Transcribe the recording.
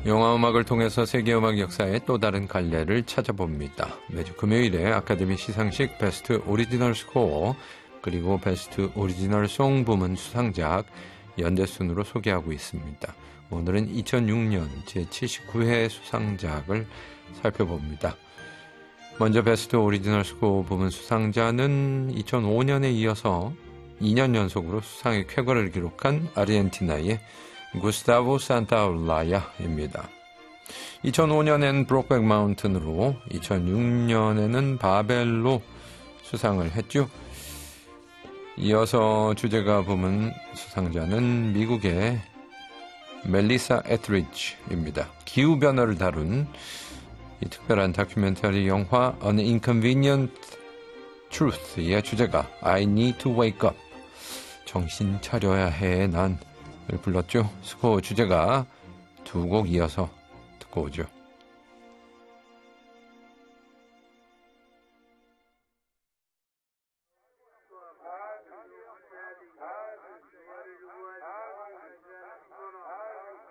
영화음악을 통해서 세계음악 역사의 또 다른 갈래를 찾아봅니다. 매주 금요일에 아카데미 시상식 베스트 오리지널 스코어 그리고 베스트 오리지널 송 부문 수상작 연대순으로 소개하고 있습니다. 오늘은 2006년 제79회 수상작을 살펴봅니다. 먼저 베스트 오리지널 스코어 부문 수상자는 2005년에 이어서 2년 연속으로 수상의 쾌거를 기록한 아르헨티나의 구스타보 산타올라야입니다. 2005년엔 브록백 마운튼으로 2006년에는 바벨로 수상을 했죠. 이어서 주제가 부문 수상자는 미국의 멜리사 에트리지입니다. 기후변화를 다룬 이 특별한 다큐멘터리 영화 An Inconvenient Truth의 주제가 I Need to Wake Up, 정신 차려야 해 난을 불렀죠. 스코어 주제가 두 곡 이어서 듣고 오죠.